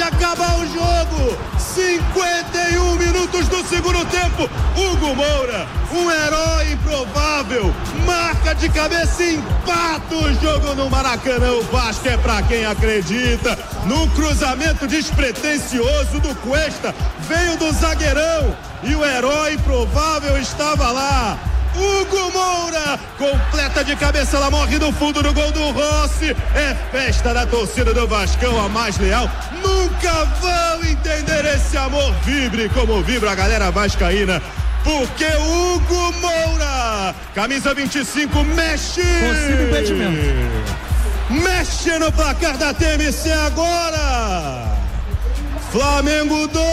acabar o jogo. 51 minutos do segundo tempo. Hugo Moura, um herói improvável, marca de cabeça e empata o jogo no Maracanã. O Vasco é pra quem acredita. Num cruzamento despretensioso do Cuesta, veio do zagueirão e o herói improvável estava lá. Hugo Moura completa de cabeça, ela morre no fundo do gol do Rossi. É festa da torcida do Vascão, a mais leal. Nunca vão entender esse amor. Vibre como vibra a galera vascaína, porque Hugo Moura, camisa 25, mexe. Possível impedimento. Mexe no placar da TMC agora. Flamengo 2,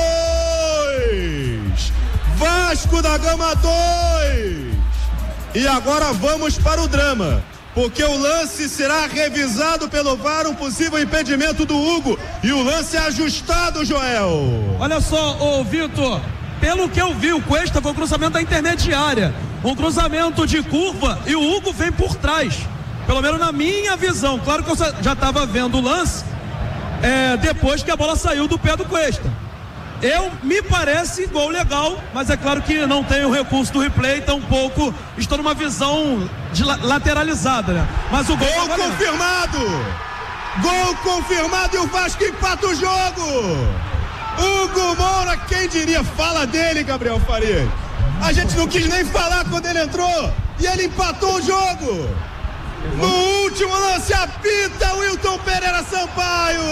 Vasco da Gama 2. E agora vamos para o drama, porque o lance será revisado pelo VAR, um possível impedimento do Hugo, e o lance é ajustado, Joel. Olha só, ô Vitor, pelo que eu vi, o Cuesta foi o cruzamento da intermediária, um cruzamento de curva, e o Hugo vem por trás, pelo menos na minha visão. Claro que eu já estava vendo o lance depois que a bola saiu do pé do Cuesta. Me parece gol legal, mas é claro que não tem o recurso do replay, tampouco estou numa visão lateralizada, né? Mas o gol confirmado! Gol confirmado e o Vasco empata o jogo! Hugo Moura, quem diria? Fala dele, Gabriel Farias. A gente não quis nem falar quando ele entrou e ele empatou o jogo! No último lance, apita Wilton Pereira Sampaio!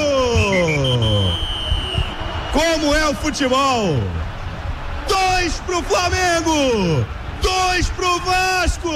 Como é o futebol? 2 pro Flamengo, 2 pro Vasco.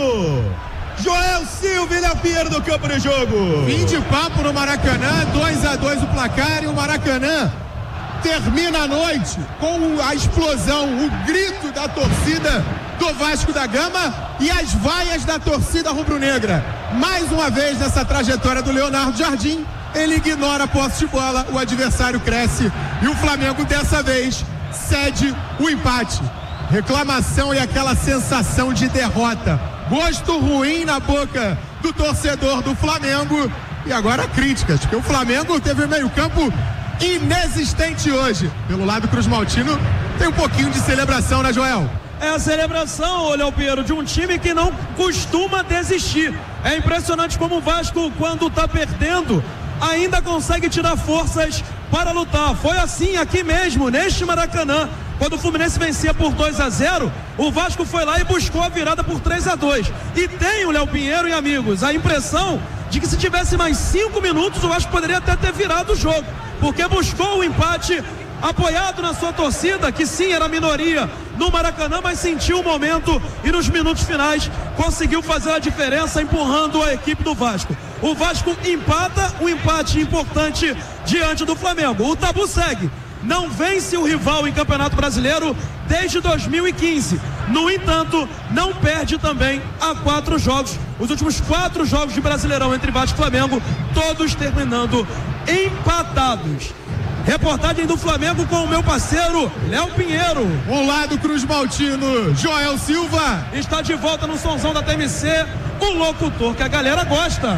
Joel Silva e Léo Pinheiro do campo de jogo. Fim de papo no Maracanã, 2-2 o placar, e o Maracanã termina a noite com a explosão, o grito da torcida do Vasco da Gama e as vaias da torcida rubro-negra. Mais uma vez nessa trajetória do Leonardo Jardim, ele ignora a posse de bola, o adversário cresce e o Flamengo dessa vez cede o empate. Reclamação e aquela sensação de derrota, gosto ruim na boca do torcedor do Flamengo. E agora críticas, porque o Flamengo teve meio campo inexistente hoje. Pelo lado Cruz Maltino tem um pouquinho de celebração, né, Joel? É a celebração, Léo Pinheiro, de um time que não costuma desistir. É impressionante como o Vasco, quando está perdendo, ainda consegue tirar forças para lutar. Foi assim aqui mesmo, neste Maracanã, quando o Fluminense vencia por 2-0, o Vasco foi lá e buscou a virada por 3-2. E tem o Léo Pinheiro e amigos, a impressão de que se tivesse mais 5 minutos, o Vasco poderia até ter virado o jogo, porque buscou o empate, apoiado na sua torcida, que sim, era minoria no Maracanã, mas sentiu o momento e nos minutos finais conseguiu fazer a diferença, empurrando a equipe do Vasco. O Vasco empata, um empate importante diante do Flamengo. O tabu segue, não vence o rival em Campeonato Brasileiro desde 2015. No entanto, não perde também há 4 jogos, os últimos 4 jogos de Brasileirão entre Vasco e Flamengo, todos terminando empatados. Reportagem do Flamengo com o meu parceiro Léo Pinheiro. Um lado Cruz Maltino, Joel Silva. Está de volta no sonzão da TMC, o locutor que a galera gosta,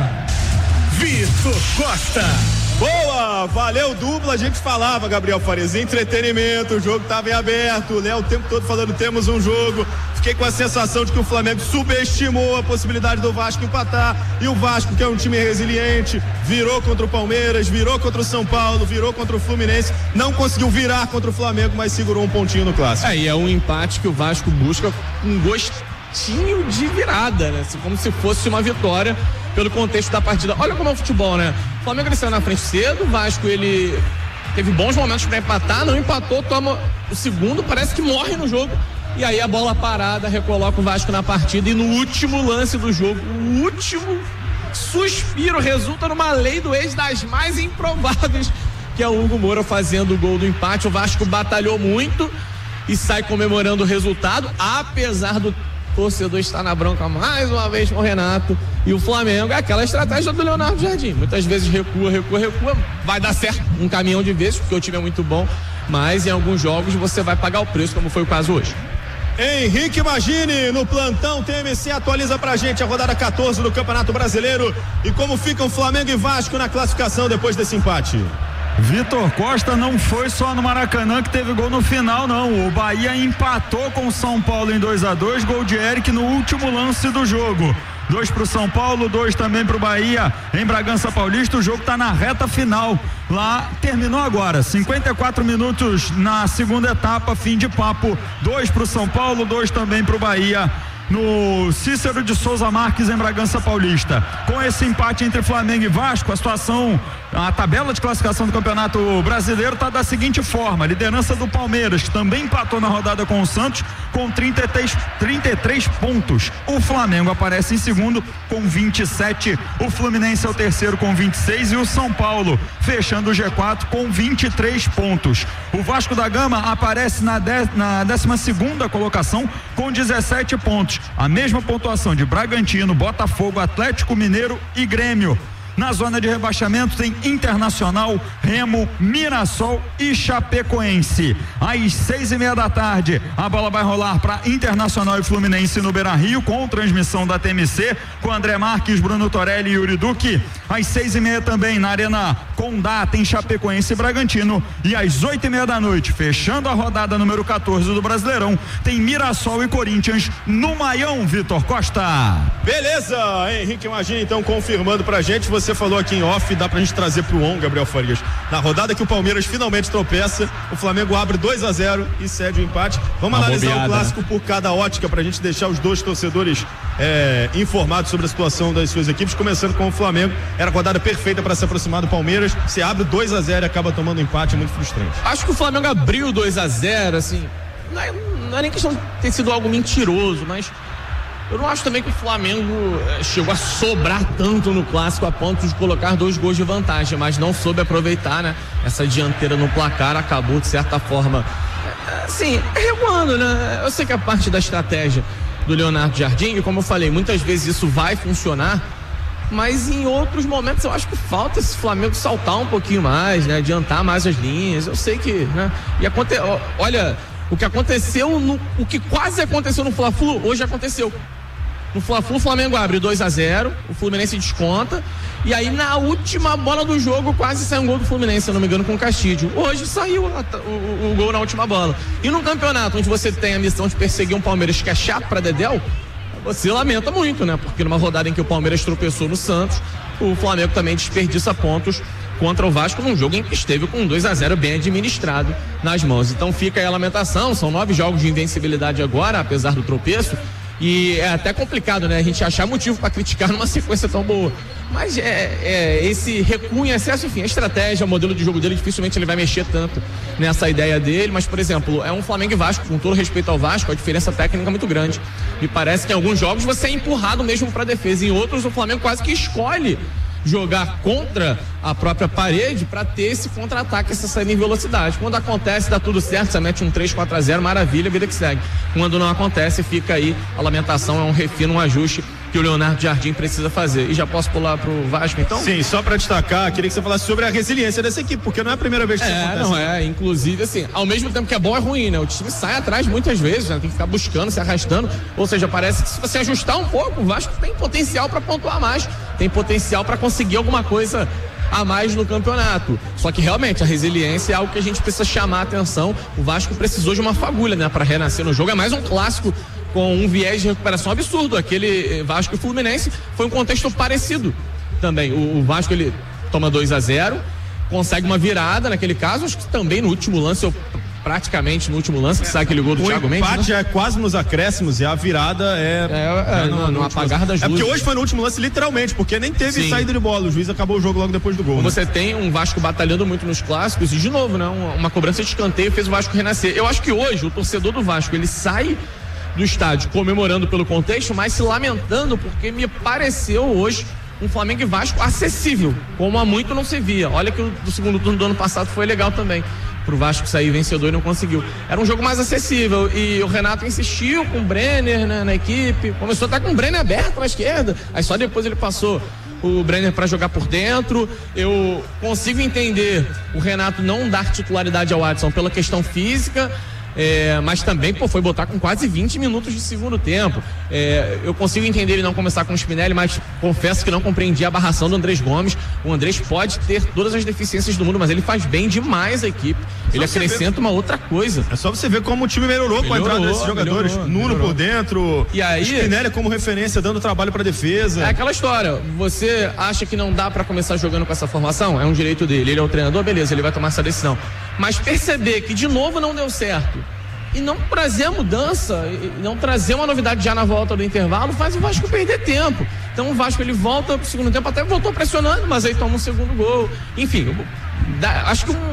Vitor Costa. Boa, valeu dupla, a gente falava, Gabriel Farias, entretenimento, o jogo estava em aberto, o Léo o tempo todo falando temos um jogo. Fiquei com a sensação de que o Flamengo subestimou a possibilidade do Vasco empatar, e o Vasco, que é um time resiliente, virou contra o Palmeiras, virou contra o São Paulo, virou contra o Fluminense, não conseguiu virar contra o Flamengo, mas segurou um pontinho no clássico. E é um empate que o Vasco busca um gostinho de virada, né? Como se fosse uma vitória pelo contexto da partida. Olha como é o futebol, né? O Flamengo ele saiu na frente cedo, o Vasco ele teve bons momentos para empatar, não empatou, toma o segundo, parece que morre no jogo. E aí a bola parada recoloca o Vasco na partida, e no último lance do jogo, o último suspiro resulta numa lei do ex das mais improváveis, que é o Hugo Moura fazendo o gol do empate. O Vasco batalhou muito e sai comemorando o resultado, apesar do torcedor estar na bronca mais uma vez com o Renato. E o Flamengo é aquela estratégia do Leonardo Jardim, muitas vezes recua, vai dar certo um caminhão de vezes, porque o time é muito bom, mas em alguns jogos você vai pagar o preço, como foi o caso hoje. Henrique Magini no plantão TMC atualiza pra gente a rodada 14 do Campeonato Brasileiro e como ficam Flamengo e Vasco na classificação depois desse empate. Vitor Costa, não foi só no Maracanã que teve gol no final, não. O Bahia empatou com o São Paulo em 2-2, gol de Eric no último lance do jogo. 2 pro São Paulo, 2 também pro Bahia em Bragança Paulista. O jogo tá na reta final. Lá terminou agora, 54 minutos na segunda etapa, fim de papo. 2 pro São Paulo, 2 também pro Bahia no Cícero de Souza Marques em Bragança Paulista. Com esse empate entre Flamengo e Vasco, a situação, a tabela de classificação do Campeonato Brasileiro está da seguinte forma: liderança do Palmeiras, que também empatou na rodada com o Santos, com 33 pontos. O Flamengo aparece em segundo com 27, o Fluminense é o terceiro com 26 e o São Paulo fechando o G4 com 23 pontos. O Vasco da Gama aparece na 12ª colocação com 17 pontos. A mesma pontuação de Bragantino, Botafogo, Atlético Mineiro e Grêmio. Na zona de rebaixamento tem Internacional, Remo, Mirassol e Chapecoense. Às 6:30 da tarde, a bola vai rolar para Internacional e Fluminense no Beira-Rio, com transmissão da TMC, com André Marques, Bruno Torelli e Yuri Duque. Às 6:30 também na Arena Condá tem Chapecoense e Bragantino. E às 8:30 da noite, fechando a rodada número 14 do Brasileirão, tem Mirassol e Corinthians no Maião, Vitor Costa. Beleza, Henrique Magini, então confirmando pra gente. Você falou aqui em off, dá pra gente trazer pro on, Gabriel Farias. Na rodada que o Palmeiras finalmente tropeça, o Flamengo abre 2-0 e cede o empate. Vamos analisar o clássico por cada ótica pra gente deixar os dois torcedores informados sobre a situação das suas equipes, começando com o Flamengo. Era a rodada perfeita para se aproximar do Palmeiras. Você abre 2-0 e acaba tomando empate, é muito frustrante. Acho que o Flamengo abriu 2-0, assim, não é nem questão de ter sido algo mentiroso, mas eu não acho também que o Flamengo chegou a sobrar tanto no clássico a ponto de colocar 2 gols de vantagem, mas não soube aproveitar, né? Essa dianteira no placar acabou, de certa forma, assim, recuando, né? Eu sei que é parte da estratégia do Leonardo Jardim, e como eu falei, muitas vezes isso vai funcionar, mas em outros momentos eu acho que falta esse Flamengo saltar um pouquinho mais, né? Adiantar mais as linhas. Eu sei que, né? Olha, o que aconteceu, o que quase aconteceu no Fla-Flu, hoje aconteceu. No Fla-Flu, o Flamengo abre 2-0, o Fluminense desconta, e aí na última bola do jogo quase saiu um gol do Fluminense, se eu não me engano, com o Castilho. Hoje saiu o gol na última bola. E num campeonato onde você tem a missão de perseguir um Palmeiras que é chato pra dedéu, você lamenta muito, né? Porque numa rodada em que o Palmeiras tropeçou no Santos, o Flamengo também desperdiça pontos contra o Vasco num jogo em que esteve com um 2-0 bem administrado nas mãos. Então fica aí a lamentação, são 9 jogos de invencibilidade agora, apesar do tropeço, e é até complicado, né? A gente achar motivo para criticar numa sequência tão boa. Mas esse recuo em excesso, enfim, a estratégia, o modelo de jogo dele, dificilmente ele vai mexer tanto nessa ideia dele. Mas, por exemplo, é um Flamengo e Vasco, com todo respeito ao Vasco, a diferença técnica é muito grande. E parece que em alguns jogos você é empurrado mesmo para defesa. Em outros, o Flamengo quase que escolhe jogar contra a própria parede para ter esse contra-ataque, essa saída em velocidade. Quando acontece, dá tudo certo, você mete um 3-4-0, maravilha, vida que segue. Quando não acontece, fica aí a lamentação, é um refino, um ajuste que o Leonardo Jardim precisa fazer. E já posso pular pro Vasco, então? Sim, só para destacar, queria que você falasse sobre a resiliência dessa equipe, porque não é a primeira vez que isso acontece. Não é, inclusive, assim, ao mesmo tempo que é bom, é ruim, né? O time sai atrás muitas vezes, né? Tem que ficar buscando, se arrastando, ou seja, parece que se você ajustar um pouco, o Vasco tem potencial para pontuar mais, tem potencial para conseguir alguma coisa a mais no campeonato. Só que realmente a resiliência é algo que a gente precisa chamar a atenção. O Vasco precisou de uma fagulha, né, para renascer no jogo. É mais um clássico com um viés de recuperação absurdo. Aquele Vasco e Fluminense foi um contexto parecido também. O Vasco, ele toma 2-0, consegue uma virada naquele caso, acho que também no último lance, praticamente no último lance, que sai aquele gol do Thiago Mendes. O empate é quase nos acréscimos e a virada no apagar das luzes. É porque hoje foi no último lance, literalmente, porque nem teve saída de bola. O juiz acabou o jogo logo depois do gol. Você tem um Vasco batalhando muito nos clássicos e, de novo, né, uma cobrança de escanteio fez o Vasco renascer. Eu acho que hoje o torcedor do Vasco, ele sai do estádio comemorando pelo contexto, mas se lamentando porque me pareceu hoje um Flamengo e Vasco acessível, como há muito não se via. Olha que o do segundo turno do ano passado foi legal também, pro Vasco sair vencedor e não conseguiu. Era um jogo mais acessível e o Renato insistiu com o Brenner, né, na equipe, começou a estar com o Brenner aberto na esquerda, aí só depois ele passou o Brenner para jogar por dentro. Eu consigo entender o Renato não dar titularidade ao Watson pela questão física, mas também, foi botar com quase 20 minutos de segundo tempo. Eu consigo entender ele não começar com o Spinelli, mas confesso que não compreendi a barração do Andrés Gomes. O Andrés pode ter todas as deficiências do mundo, mas ele faz bem demais a equipe. Ele acrescenta uma outra coisa. É só você ver como o time melhorou com a entrada desses jogadores. Nuno por dentro, e aí, Spinelli como referência, dando trabalho pra defesa. É aquela história, você acha que não dá pra começar jogando com essa formação? É um direito dele, ele é o treinador, beleza, ele vai tomar essa decisão. Mas perceber que de novo não deu certo e não trazer a mudança, e não trazer uma novidade já na volta do intervalo, faz o Vasco perder tempo. Então o Vasco, ele volta pro segundo tempo, até voltou pressionando, mas aí toma um segundo gol. Enfim, acho que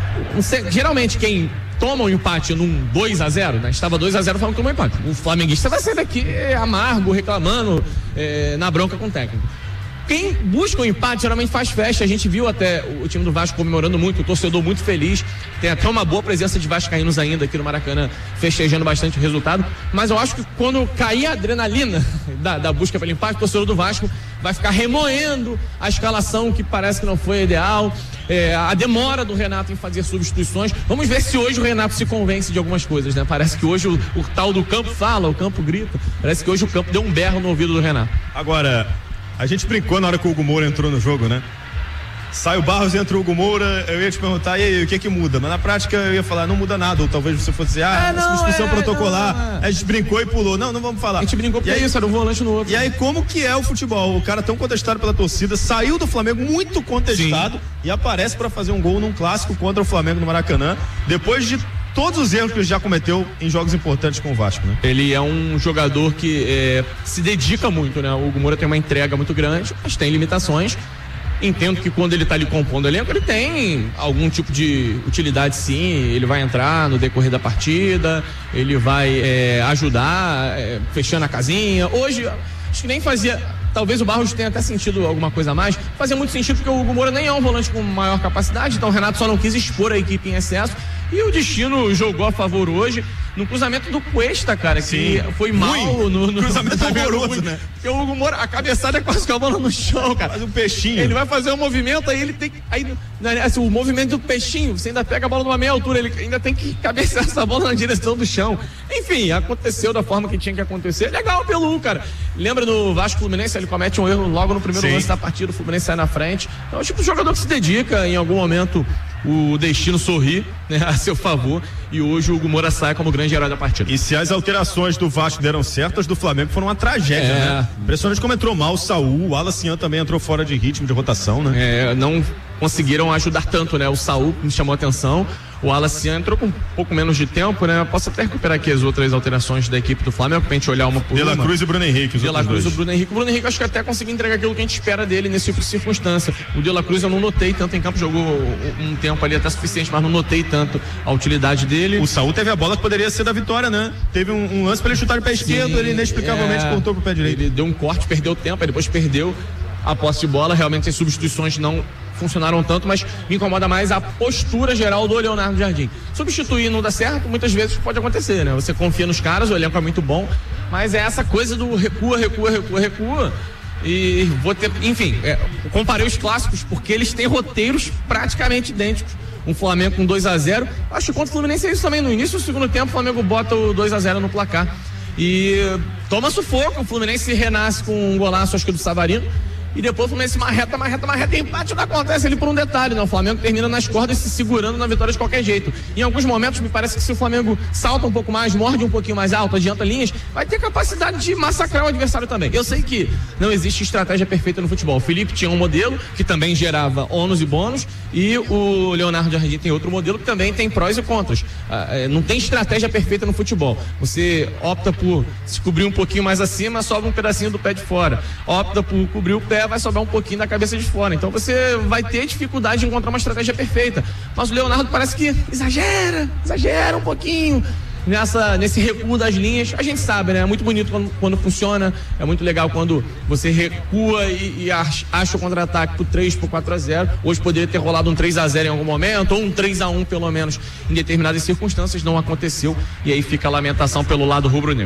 geralmente quem toma um empate num 2-0, né? Estava 2-0 falando que tomou um empate. O flamenguista vai sair daqui amargo, reclamando, na bronca com o técnico. Quem busca o empate geralmente faz festa. A gente viu até o time do Vasco comemorando muito, o torcedor muito feliz. Tem até uma boa presença de vascaínos ainda aqui no Maracanã, festejando bastante o resultado. Mas eu acho que quando cair a adrenalina da busca pelo empate, o torcedor do Vasco vai ficar remoendo a escalação que parece que não foi ideal, a demora do Renato em fazer substituições. Vamos ver se hoje o Renato se convence de algumas coisas, né? Parece que hoje o tal do campo fala, o campo grita. Parece que hoje o campo deu um berro no ouvido do Renato. Agora, a gente brincou na hora que o Hugo Moura entrou no jogo, né? Sai o Barros e entra o Hugo Moura, eu ia te perguntar, e aí, o que muda? Mas na prática eu ia falar, não muda nada, ou talvez você fosse dizer, substituição protocolar, a gente brincou e pulou. Não vamos falar. A gente brincou porque isso, era um volante no outro. E aí, como que é o futebol? O cara tão contestado pela torcida, saiu do Flamengo muito contestado. Sim. E aparece para fazer um gol num clássico contra o Flamengo no Maracanã, depois de todos os erros que ele já cometeu em jogos importantes com o Vasco, né? Ele é um jogador que se dedica muito, né? O Hugo Moura tem uma entrega muito grande, mas tem limitações. Entendo que quando ele tá ali compondo o elenco, ele tem algum tipo de utilidade, sim. Ele vai entrar no decorrer da partida, ele vai ajudar, fechando a casinha. Hoje, acho que nem fazia... Talvez o Barros tenha até sentido alguma coisa a mais. Fazia muito sentido porque o Hugo Moura nem é um volante com maior capacidade, então o Renato só não quis expor a equipe em excesso. E o destino jogou a favor hoje no cruzamento do Cuesta, cara, que foi mal no cruzamento horroroso, né? Porque o Hugo Moura, a cabeçada é quase com a bola no chão, cara. Faz um peixinho. Ele vai fazer um movimento, aí ele tem que... assim, o movimento do peixinho, você ainda pega a bola numa meia altura, ele ainda tem que cabecear essa bola na direção do chão. Enfim, aconteceu da forma que tinha que acontecer. Legal pelo Hugo, cara. Lembra no Vasco Fluminense, ele comete um erro logo no primeiro lance da partida, o Fluminense sai na frente. Então é o tipo de jogador que se dedica, em algum momento o destino sorri, né, a seu favor, e hoje o Hugo Moura sai como grande herói da partida. E se as alterações do Vasco deram certo, as do Flamengo foram uma tragédia, né? Impressionante como entrou mal o Saul, o Alassian também entrou fora de ritmo de rotação, né? Não conseguiram ajudar tanto, né? O Saul me chamou a atenção, o Alassian entrou com um pouco menos de tempo, né? Posso até recuperar aqui as outras alterações da equipe do Flamengo pra gente olhar uma por uma. De La Cruz e Bruno Henrique. De La Cruz e Bruno Henrique. O Bruno Henrique acho que até conseguiu entregar aquilo que a gente espera dele nesse tipo de circunstância. O De La Cruz eu não notei tanto em campo, jogou um tempo ali até suficiente, mas não notei tanto a utilidade dele. O Saul teve a bola que poderia ser da vitória, né? Teve um lance pra ele chutar de pé esquerdo, ele inexplicavelmente cortou pro pé direito. Ele deu um corte, perdeu tempo, aí depois perdeu a posse de bola. Realmente as substituições não funcionaram tanto, mas me incomoda mais a postura geral do Leonardo Jardim. Substituir não dá certo, muitas vezes pode acontecer, né? Você confia nos caras, o elenco é muito bom, mas é essa coisa do recua. E vou ter, enfim, comparei os clássicos porque eles têm roteiros praticamente idênticos. Um Flamengo com 2-0, acho que contra o Fluminense é isso também. No início do segundo tempo, o Flamengo bota o 2-0 no placar e toma sufoco. O Fluminense renasce com um golaço, acho que do Savarino. E depois o Fluminense marreta, empate não acontece ali por um detalhe, né? O Flamengo termina nas cordas se segurando na vitória de qualquer jeito. Em alguns momentos me parece que se o Flamengo salta um pouco mais, morde um pouquinho mais alto, adianta linhas, vai ter capacidade de massacrar o adversário também. Eu sei que não existe estratégia perfeita no futebol. O Felipe tinha um modelo que também gerava ônus e bônus, e o Leonardo Jardim tem outro modelo que também tem prós e contras. Não tem estratégia perfeita no futebol. Você opta por se cobrir um pouquinho mais acima, sobra um pedacinho do pé de fora. Opta por cobrir o pé, vai sobrar um pouquinho da cabeça de fora. Então você vai ter dificuldade de encontrar uma estratégia perfeita. Mas o Leonardo parece que exagera um pouquinho nesse recuo das linhas. A gente sabe, né? É muito bonito quando funciona, é muito legal quando você recua e acha o contra-ataque pro 3, pro 4-0. Hoje poderia ter rolado um 3-0 em algum momento, ou um 3-1 pelo menos em determinadas circunstâncias. Não aconteceu, e aí fica a lamentação pelo lado rubro-negro.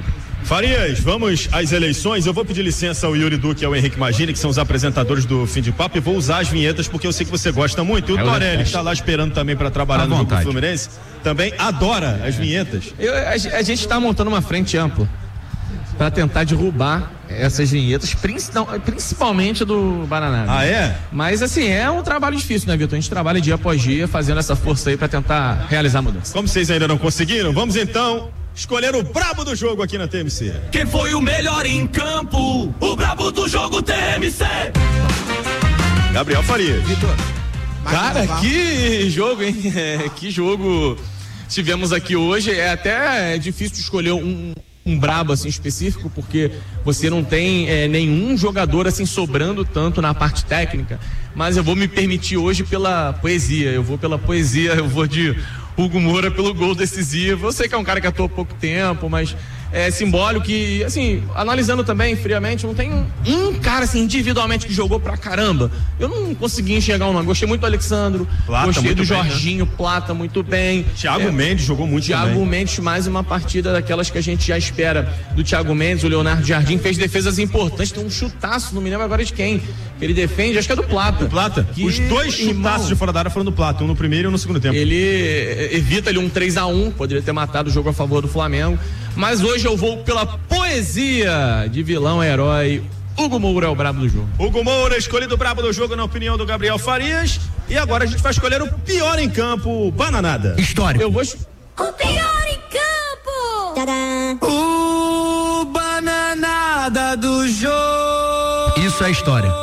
Farias, vamos às eleições. Eu vou pedir licença ao Yuri Duque e ao Henrique Magini, que são os apresentadores do Fim de Papo, e vou usar as vinhetas porque eu sei que você gosta muito. E o Torelli, que está lá esperando também para trabalhar no jogo do Fluminense, também adora as vinhetas. A gente está montando uma frente ampla para tentar derrubar essas vinhetas, principalmente do Bananada. Ah, é? Mas assim, é um trabalho difícil, né, Vitor? A gente trabalha dia após dia fazendo essa força aí para tentar realizar a mudança. Como vocês ainda não conseguiram, vamos então escolher o brabo do jogo aqui na TMC. Quem foi o melhor em campo? O brabo do jogo TMC. Gabriel Farias. Vitor. Cara, que jogo, hein? Que jogo tivemos aqui hoje. É até difícil escolher um brabo assim específico, porque você não tem nenhum jogador assim sobrando tanto na parte técnica, mas eu vou me permitir hoje pela poesia, eu vou de Hugo Moura pelo gol decisivo. Eu sei que é um cara que atuou pouco tempo, mas é simbólico que, assim, analisando também friamente, não tem um cara assim individualmente que jogou pra caramba. Eu não consegui enxergar um nome. Gostei muito do Alexandro, Plata, gostei do bem, Jorginho, né? Plata muito bem. Thiago Mendes jogou muito Thiago também. Mendes, mais uma partida daquelas que a gente já espera do Thiago Mendes. O Leonardo Jardim fez defesas importantes, tem um chutaço, não me lembro agora de quem. Ele defende, acho que é do Plata. Plata. Os dois chutaços de fora da área foram do Plata, um no primeiro e um no segundo tempo. Ele evita ali um 3-1, poderia ter matado o jogo a favor do Flamengo. Mas hoje eu vou pela poesia de vilão herói. Hugo Moura é o brabo do jogo. Hugo Moura, escolhido brabo do jogo na opinião do Gabriel Farias. E agora a gente vai escolher o pior em campo, Bananada. História. Eu vou... O pior em campo. Tadã. O Bananada do jogo. Isso é história.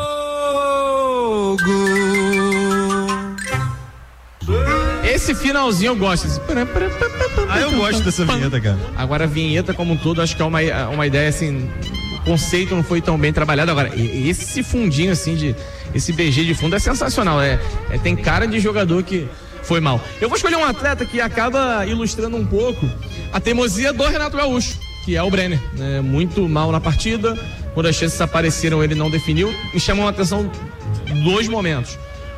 Esse finalzinho eu gosto. Eu gosto dessa vinheta, cara. Agora a vinheta como um todo, acho que é uma ideia assim, o conceito não foi tão bem trabalhado. Agora, esse fundinho assim, esse BG de fundo é sensacional, tem cara de jogador que foi mal. Eu vou escolher um atleta que acaba ilustrando um pouco a teimosia do Renato Gaúcho, que é o Brenner, né? Muito mal na partida, quando as chances apareceram ele não definiu. Me chamou a atenção dois momentos.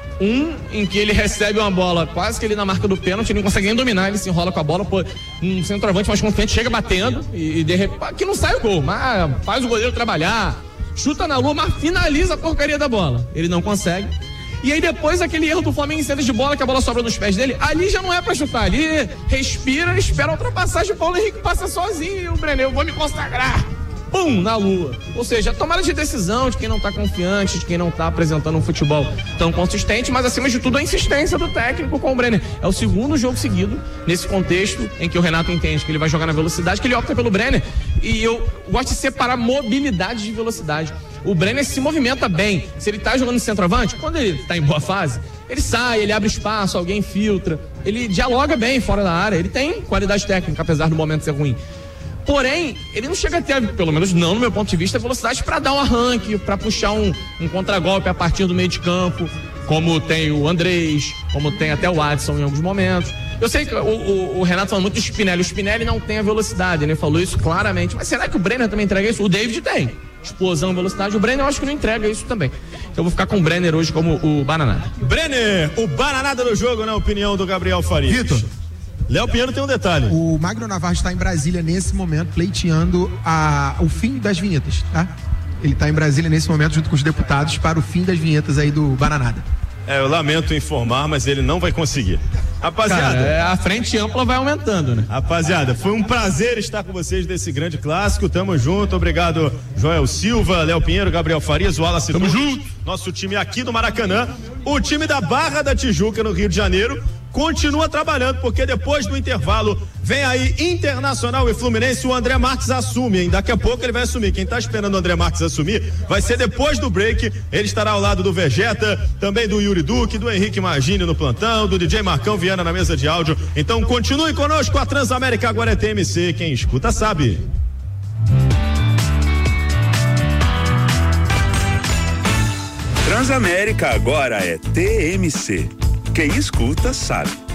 Um em que ele recebe uma bola quase que ele na marca do pênalti, ele não consegue nem dominar, ele se enrola com a bola, um centroavante mais confiante chega batendo e de repente, que não sai o gol, mas faz o goleiro trabalhar, chuta na lua, mas finaliza a porcaria da bola. Ele não consegue. E aí depois aquele erro do Flamengo em cena de bola, que a bola sobra nos pés dele, ali já não é pra chutar, ali respira, espera a ultrapassagem, o Paulo Henrique passa sozinho e o Brenner, eu vou me consagrar. Pum, na lua. Ou seja, a tomada de decisão de quem não tá confiante, de quem não tá apresentando um futebol tão consistente, mas acima de tudo a insistência do técnico com o Brenner. É o segundo jogo seguido, nesse contexto em que o Renato entende que ele vai jogar na velocidade, que ele opta pelo Brenner. E eu gosto de separar mobilidade de velocidade. O Brenner se movimenta bem. Se ele tá jogando no centroavante, quando ele tá em boa fase, ele sai, ele abre espaço, alguém filtra, ele dialoga bem fora da área, ele tem qualidade técnica, apesar do momento ser ruim. Porém, ele não chega a ter, pelo menos não no meu ponto de vista, velocidade para dar um arranque, para puxar um contragolpe a partir do meio de campo, como tem o Andrés, como tem até o Adson em alguns momentos. Eu sei que o Renato falou muito do Spinelli. O Spinelli não tem a velocidade, ele falou isso claramente. Mas será que o Brenner também entrega isso? O David tem. Explosão, velocidade. O Brenner eu acho que não entrega isso também. Então eu vou ficar com o Brenner hoje como o Bananada. Brenner, o Bananada do jogo, na opinião do Gabriel Farias. Vitor. Léo Pinheiro tem um detalhe. O Magno Navarro está em Brasília nesse momento, pleiteando o fim das vinhetas, tá? Ele está em Brasília nesse momento, junto com os deputados, para o fim das vinhetas aí do Bananada. Eu lamento informar, mas ele não vai conseguir. Rapaziada, cara, a frente ampla vai aumentando, né? Rapaziada, foi um prazer estar com vocês nesse grande clássico. Tamo junto. Obrigado, Joel Silva, Léo Pinheiro, Gabriel Farias, o Wallace. Tamo junto. Nosso time aqui do Maracanã. O time da Barra da Tijuca, no Rio de Janeiro, continua trabalhando, porque depois do intervalo vem aí Internacional e Fluminense. O André Marques assume, hein? Daqui a pouco ele vai assumir. Quem tá esperando o André Marques assumir vai ser depois do break. Ele estará ao lado do Vegeta, também do Yuri Duque, do Henrique Magini no plantão, do DJ Marcão Viana na mesa de áudio. Então continue conosco, a Transamérica agora é TMC, quem escuta sabe. Transamérica agora é TMC. Quem escuta sabe.